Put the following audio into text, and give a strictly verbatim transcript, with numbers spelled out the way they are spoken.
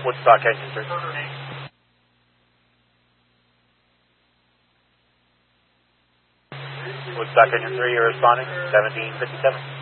Woodstock Engine three. Woodstock Engine three, you're responding, seventeen fifty-seven.